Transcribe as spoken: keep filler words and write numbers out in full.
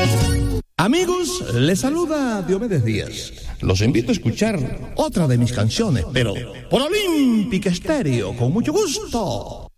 Amigos, les saluda Diomedes Díaz. Los invito a escuchar otra de mis canciones, pero por Olímpica Estéreo, con mucho gusto.